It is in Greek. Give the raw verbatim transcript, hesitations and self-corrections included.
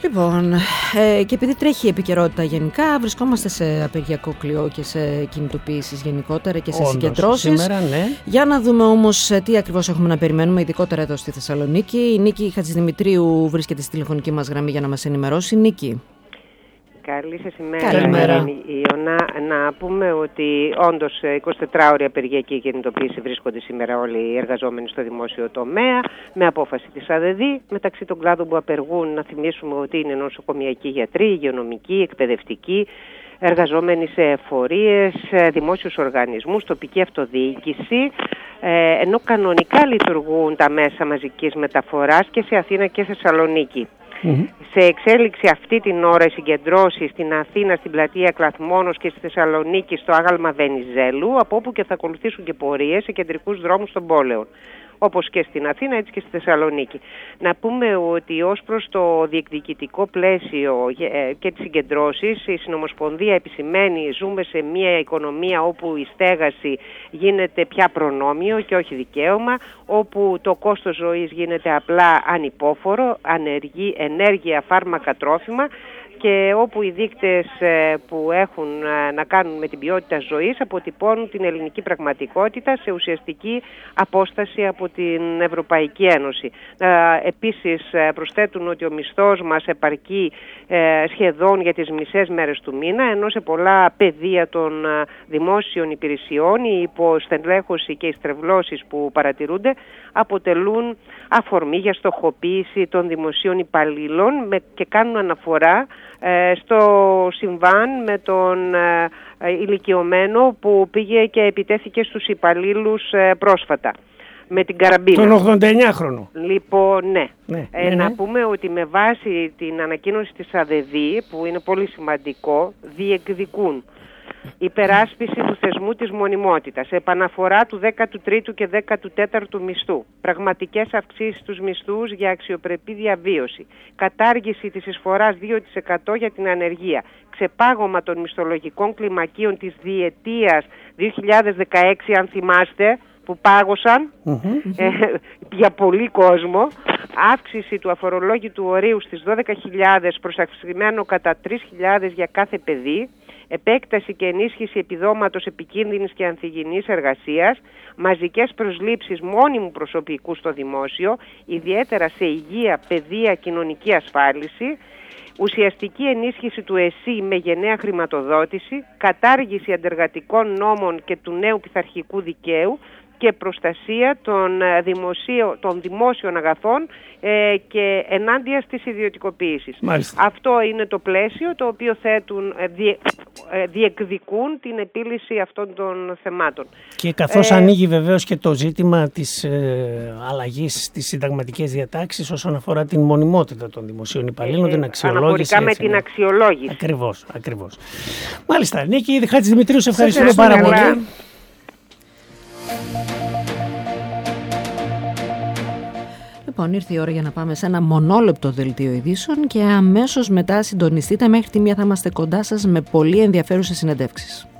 Λοιπόν, ε, και επειδή τρέχει η επικαιρότητα γενικά, βρισκόμαστε σε απεργιακό κλειό και σε κινητοποιήσεις γενικότερα και σε Όντως, συγκεντρώσεις. Σήμερα, ναι. Για να δούμε όμως τι ακριβώς έχουμε να περιμένουμε, ειδικότερα εδώ στη Θεσσαλονίκη. Η Νίκη Χατζηδημητρίου βρίσκεται στη τηλεφωνική μας γραμμή για να μας ενημερώσει. Νίκη. Καλή σας ημέρα. Καλημέρα. Ιωνα, να πούμε ότι όντως εικοσιτετράωρη απεργιακή κινητοποίηση βρίσκονται σήμερα όλοι οι εργαζόμενοι στο δημόσιο τομέα, με απόφαση της ΑΔΕΔ. Μεταξύ των κλάδων που απεργούν, να θυμίσουμε ότι είναι νοσοκομιακοί γιατροί, υγειονομικοί, εκπαιδευτικοί, εργαζόμενοι σε εφορίες, δημόσιους οργανισμούς, τοπική αυτοδιοίκηση, ενώ κανονικά λειτουργούν τα μέσα μαζικής μεταφοράς και σε Αθήνα και Θεσσαλονίκη. Mm-hmm. Σε εξέλιξη αυτή την ώρα οι συγκεντρώσεις στην Αθήνα, στην πλατεία Κλαθμόνος και στη Θεσσαλονίκη στο άγαλμα Βενιζέλου, από όπου και θα ακολουθήσουν και πορείες σε κεντρικούς δρόμους των πόλεων, όπως και στην Αθήνα έτσι και στη Θεσσαλονίκη. Να πούμε ότι ως προς το διεκδικητικό πλαίσιο και τις συγκεντρώσεις, η Συνομοσπονδία επισημαίνει ζούμε σε μια οικονομία όπου η στέγαση γίνεται πια προνόμιο και όχι δικαίωμα, όπου το κόστος ζωής γίνεται απλά ανυπόφορο, ανεργή, ενέργεια, φάρμακα, τρόφιμα, και όπου οι δείκτες που έχουν να κάνουν με την ποιότητα ζωής αποτυπώνουν την ελληνική πραγματικότητα σε ουσιαστική απόσταση από την Ευρωπαϊκή Ένωση. Επίσης προσθέτουν ότι ο μισθός μας επαρκεί σχεδόν για τις μισές μέρες του μήνα, ενώ σε πολλά πεδία των δημόσιων υπηρεσιών η υποστελέχωση και οι στρεβλώσεις που παρατηρούνται αποτελούν αφορμή για στοχοποίηση των δημοσίων υπαλλήλων και κάνουν αναφορά στο συμβάν με τον ηλικιωμένο που πήγε και επιτέθηκε στους υπαλλήλους πρόσφατα με την καραμπίνα. Τον ογδονταεννιάχρονο. Λοιπόν, ναι. ναι, ε, ναι να ναι. πούμε ότι με βάση την ανακοίνωση της ΑΔΕΔ, που είναι πολύ σημαντικό, διεκδικούν υπεράσπιση του θεσμού της μονιμότητας, επαναφορά του δέκατου τρίτου και δέκατου τέταρτου μισθού, πραγματικές αυξήσεις στους μισθούς για αξιοπρεπή διαβίωση, κατάργηση της εισφοράς δύο τοις εκατό για την ανεργία, ξεπάγωμα των μισθολογικών κλιμακίων της διετίας δύο χιλιάδες δεκαέξι, αν θυμάστε, που πάγωσαν mm-hmm. ε, για πολύ κόσμο, αύξηση του αφορολόγητου ορίου στις δώδεκα χιλιάδες προς αυξημένο κατά τρεις χιλιάδες για κάθε παιδί, επέκταση και ενίσχυση επιδόματος επικίνδυνης και ανθυγιεινής εργασίας, μαζικές προσλήψεις μόνιμου προσωπικού στο δημόσιο, ιδιαίτερα σε υγεία, παιδεία, κοινωνική ασφάλιση, ουσιαστική ενίσχυση του ΕΣΥ με γενναία χρηματοδότηση, κατάργηση αντεργατικών νόμων και του νέου πειθαρχικού δικαίου και προστασία των, δημοσίων, των δημόσιων αγαθών ε, και ενάντια στις ιδιωτικοποίησεις. Μάλιστα. Αυτό είναι το πλαίσιο το οποίο θέτουν, ε, διε, ε, διεκδικούν την επίλυση αυτών των θεμάτων. Και καθώς ε, ανοίγει βεβαίως και το ζήτημα της ε, αλλαγής στις συνταγματικές διατάξεις όσον αφορά την μονιμότητα των δημοσίων υπαλλήλων, ε, την αξιολόγηση. Αναφορικά με την αξιολόγηση. Ακριβώς, ακριβώς. Μάλιστα. Νίκη Χατζηδημητρίου, σε ευχαριστούμε πάρα πολύ. Λοιπόν, ήρθε η ώρα για να πάμε σε ένα μονόλεπτο δελτίο ειδήσεων και αμέσως μετά συντονιστείτε, μέχρι τη μία θα είμαστε κοντά σας με πολύ ενδιαφέρουσες συνεντεύξεις.